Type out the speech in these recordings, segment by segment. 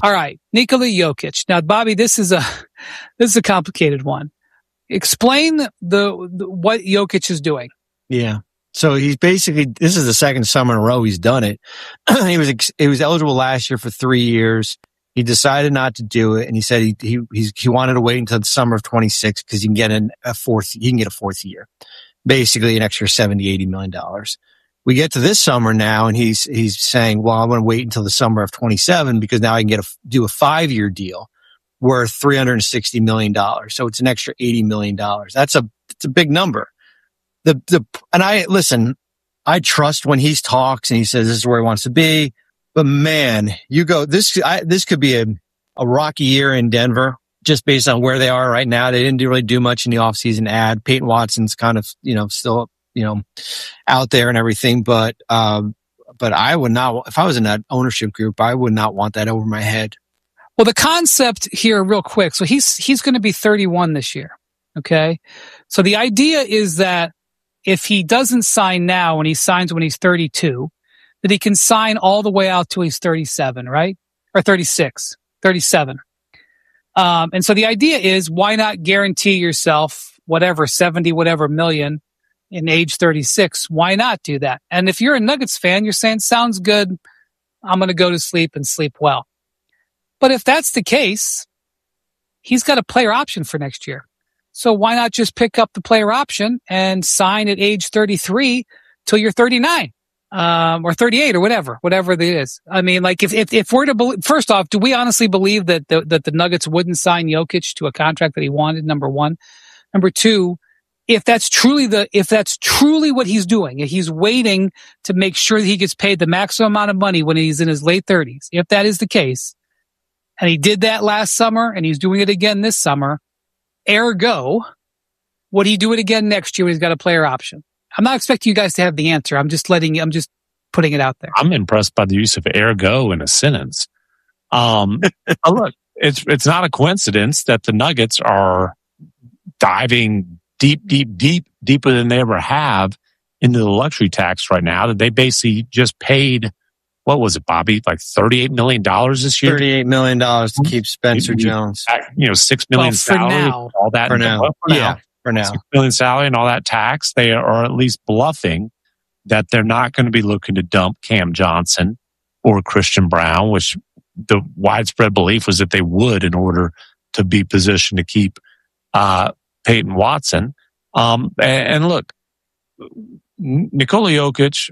All right, Nikola Jokic. Now, Bobby, this is a complicated one. Explain what Jokic is doing. Yeah. So he's basically, this is the second summer in a row he's done it. He was eligible last year for 3 years. He decided not to do it, and he said he wanted to wait until the summer of 26 because he can get a fourth year, basically an extra $70-80 million. We get to this summer now, and he's saying, well, I'm going to wait until the summer of 27 because now I can do a 5-year deal worth $360 million. So it's an extra $80 million. It's a big number. I trust when he talks and he says this is where he wants to be. But man, this could be a rocky year in Denver just based on where they are right now. They didn't really do much in the offseason Peyton Watson's kind of, still, out there and everything. But I would not, if I was in that ownership group, I would not want that over my head. Well, the concept here real quick. So he's going to be 31 this year. Okay. So the idea is that if he doesn't sign now and he signs when he's 32, that he can sign all the way out till he's 37, right? Or 36, 37. And so the idea is, why not guarantee yourself whatever, 70, whatever million in age 36? Why not do that? And if you're a Nuggets fan, you're saying, sounds good. I'm going to go to sleep and sleep well. But if that's the case, he's got a player option for next year. So why not just pick up the player option and sign at age 33 till you're 39? Or 38 or whatever it is. I mean, like if we're to believe, first off, do we honestly believe that the Nuggets wouldn't sign Jokic to a contract that he wanted? Number one. Number two, if that's truly what he's doing, if he's waiting to make sure that he gets paid the maximum amount of money when he's in his late 30s, if that is the case, and he did that last summer and he's doing it again this summer, ergo, would he do it again next year when he's got a player option? I'm not expecting you guys to have the answer. I'm just putting it out there. I'm impressed by the use of ergo in a sentence. Look, it's not a coincidence that the Nuggets are diving deeper than they ever have into the luxury tax right now. That they basically just paid, what was it, Bobby? Like $38 million this year? $38 million to keep Spencer Jones. $6 million salary, all that. For now. For now. $6 million salary and all that tax. They are at least bluffing that they're not going to be looking to dump Cam Johnson or Christian Brown, which the widespread belief was that they would in order to be positioned to keep Peyton Watson. And look, Nikola Jokic,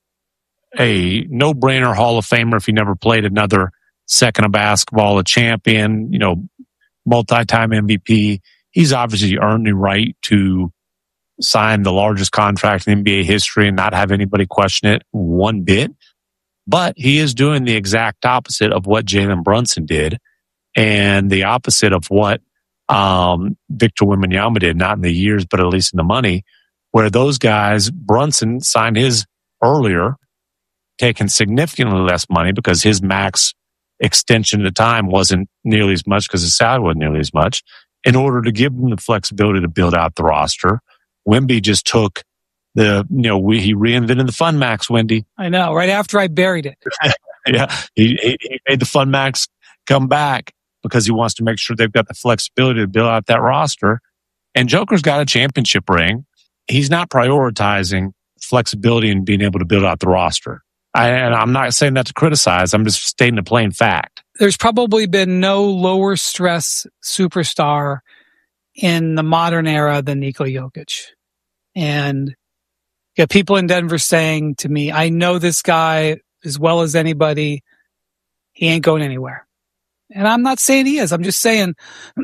a no-brainer Hall of Famer if he never played another second of basketball, a champion, multi-time MVP. He's obviously earned the right to sign the largest contract in NBA history and not have anybody question it one bit. But he is doing the exact opposite of what Jalen Brunson did and the opposite of what Victor Wembanyama did, not in the years, but at least in the money, where those guys, Brunson signed his earlier, taking significantly less money because his max extension at the time wasn't nearly as much because his salary wasn't nearly as much, in order to give them the flexibility to build out the roster. Wemby just took he reinvented the Fun Max, Wendy. I know, right after I buried it. Yeah, he made the Fun Max come back because he wants to make sure they've got the flexibility to build out that roster. And Joker's got a championship ring. He's not prioritizing flexibility and being able to build out the roster. And I'm not saying that to criticize. I'm just stating a plain fact. There's probably been no lower stress superstar in the modern era than Nikola Jokic. And you got people in Denver saying to me, I know this guy as well as anybody. He ain't going anywhere. And I'm not saying he is. I'm just saying,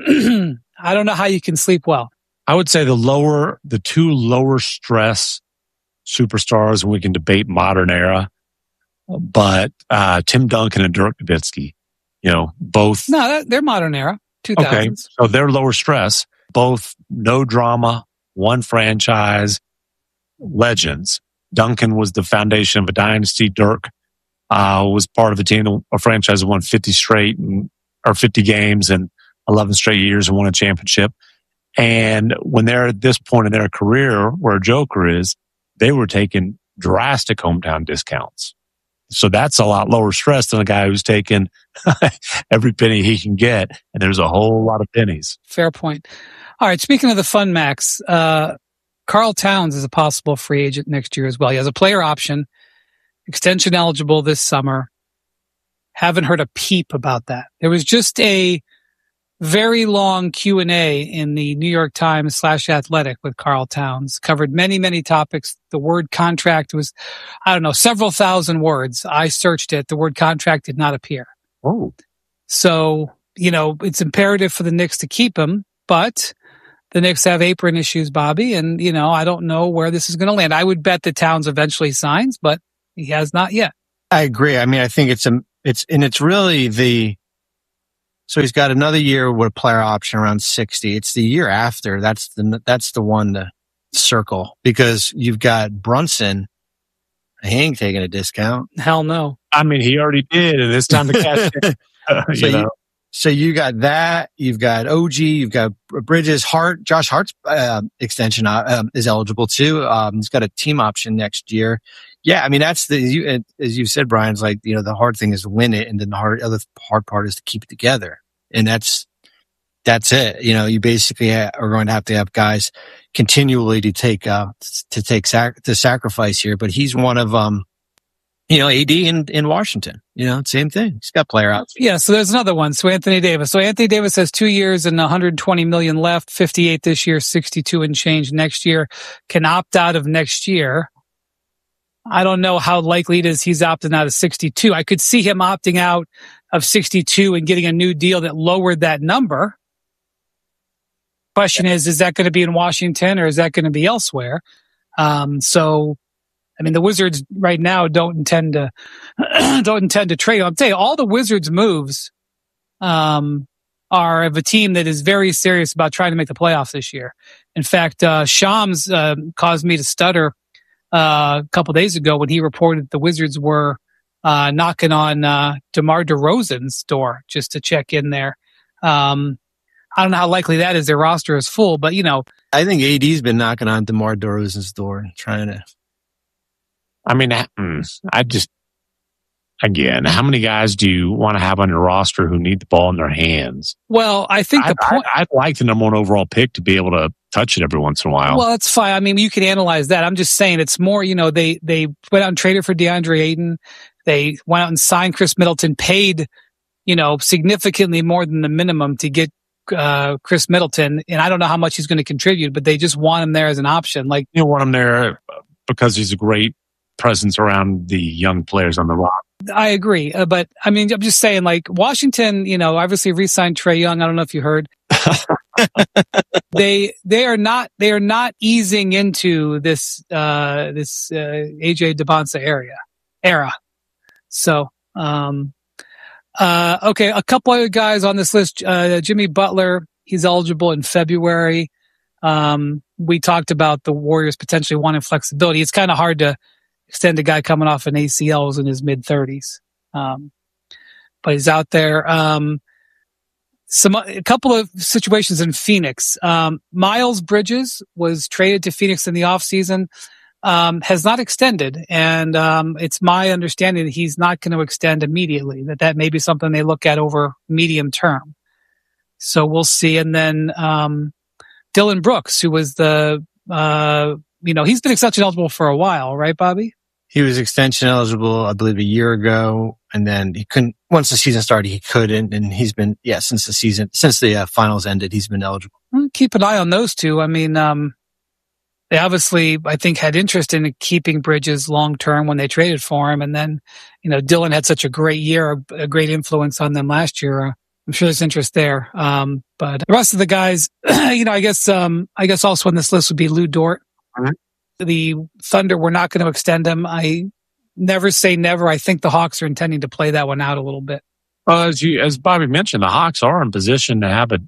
I don't know how you can sleep well. I would say the two lower stress superstars, and we can debate modern era, but Tim Duncan and Dirk Nowitzki, both. No, they're modern era, 2000s. Okay, so they're lower stress. Both no drama, one franchise, legends. Duncan was the foundation of a dynasty. Dirk was part of a team, a franchise that won 50 games and 11 straight years and won a championship. And when they're at this point in their career where Joker is, they were taking drastic hometown discounts. So that's a lot lower stress than a guy who's taking every penny he can get, and there's a whole lot of pennies. Fair point. All right, speaking of the fun max, Karl Towns is a possible free agent next year as well. He has a player option, extension eligible this summer. Haven't heard a peep about that. There was just a very long Q&A in the New York Times /Athletic with Karl Towns. Covered many, many topics. The word contract was, several thousand words. I searched it. The word contract did not appear. Oh. So, it's imperative for the Knicks to keep him, but the Knicks have apron issues, Bobby, and, I don't know where this is going to land. I would bet that Towns eventually signs, but he has not yet. I agree. I mean, I think it's really so he's got another year with a player option around 60. It's the year after. That's the one to circle, because you've got Brunson. He ain't taking a discount. Hell no. I mean, he already did, and it's time to cash in. So you got that. You've got OG. You've got Bridges. Josh Hart's extension is eligible too. He's got a team option next year. Yeah, I mean, that's as you said, Brian's like, the hard thing is to win it, and then the hard part is to keep it together, and that's it. You basically are going to have guys continually to sacrifice here. But he's one of AD in Washington. Same thing. He's got player options. Yeah, so there's another one. So Anthony Davis. So Anthony Davis has 2 years and $120 million left, 58 this year, 62 and change next year. Can opt out of next year. I don't know how likely it is he's opting out of 62. I could see him opting out of 62 and getting a new deal that lowered that number. Question is that going to be in Washington or is that going to be elsewhere? The Wizards right now don't intend to trade. I'll tell you, all the Wizards moves are of a team that is very serious about trying to make the playoffs this year. In fact, Shams caused me to stutter a couple days ago when he reported the Wizards were knocking on DeMar DeRozan's door just to check in there. I don't know how likely that is. Their roster is full, but I think AD's been knocking on DeMar DeRozan's door trying to. I mean, again, how many guys do you want to have on your roster who need the ball in their hands? Well, I think I'd like the number one overall pick to be able to touch it every once in a while. Well, that's fine. I mean, you can analyze that. I'm just saying it's more, they went out and traded for DeAndre Ayton. They went out and signed Chris Middleton, paid, significantly more than the minimum to get Chris Middleton. And I don't know how much he's going to contribute, but they just want him there as an option. Like, you want him there because he's a great presence around the young players on the roster. I agree. But I mean, I'm just saying, like, Washington, obviously re-signed Trae Young. I don't know if you heard. They are not easing into this AJ DeBonsa era. So, okay, a couple other guys on this list. Jimmy Butler, he's eligible in February. We talked about the Warriors potentially wanting flexibility. It's kind of hard to extend a guy coming off an ACL who's in his mid-30s. But he's out there. A couple of situations in Phoenix. Miles Bridges was traded to Phoenix in the offseason, has not extended. And it's my understanding that he's not going to extend immediately, that may be something they look at over medium term. So we'll see. And then Dylan Brooks, who was he's been extension eligible for a while, right, Bobby? He was extension eligible, I believe, a year ago, and then he couldn't. Once the season started, he couldn't, and he's been since the finals ended, he's been eligible. Keep an eye on those two. I mean, they obviously, I think, had interest in keeping Bridges long term when they traded for him, and then Dylan had such a great year, a great influence on them last year. I'm sure there's interest there. But the rest of the guys, I guess also on this list would be Lou Dort. Mm-hmm. The Thunder were not going to extend him. I never say never. I think the Hawks are intending to play that one out a little bit. Well, as Bobby mentioned, the Hawks are in position to have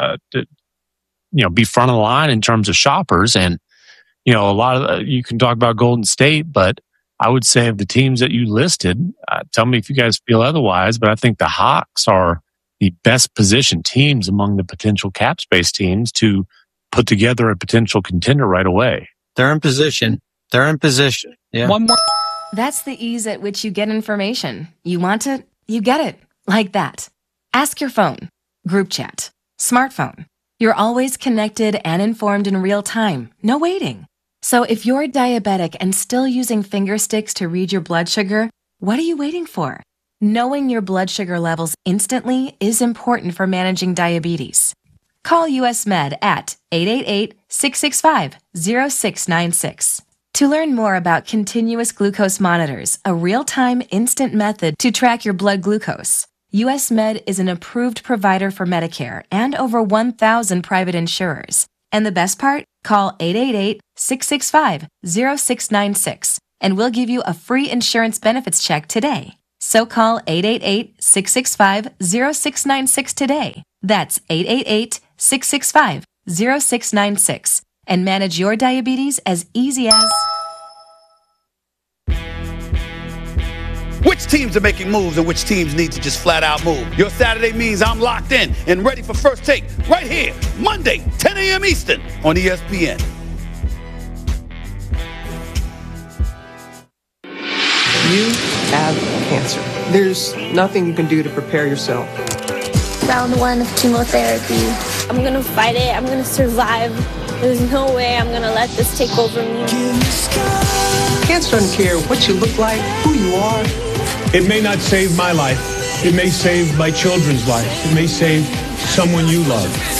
be front of the line in terms of shoppers. And, a lot of you can talk about Golden State, but I would say of the teams that you listed, tell me if you guys feel otherwise, but I think the Hawks are the best positioned teams among the potential cap space teams to put together a potential contender right away. They're in position. Yeah. One more. That's the ease at which you get information. You want it, you get it. Like that. Ask your phone. Group chat. Smartphone. You're always connected and informed in real time. No waiting. So if you're diabetic and still using finger sticks to read your blood sugar, what are you waiting for? Knowing your blood sugar levels instantly is important for managing diabetes. Call US Med at 888-665-0696. To learn more about continuous glucose monitors, a real-time instant method to track your blood glucose, US Med is an approved provider for Medicare and over 1,000 private insurers. And the best part? Call 888-665-0696 and we'll give you a free insurance benefits check today. So call 888-665-0696 today. That's 888-665-0696 and manage your diabetes as easy as... Which teams are making moves and which teams need to just flat out move? Your Saturday means I'm locked in and ready for First Take right here, Monday, 10 a.m. Eastern on ESPN. You have cancer. There's nothing you can do to prepare yourself. Round 1 of chemotherapy. I'm gonna fight it. I'm gonna survive. There's no way I'm gonna let this take over me. Cancer doesn't care what you look like, who you are. It may not save my life. It may save my children's life. It may save someone you love.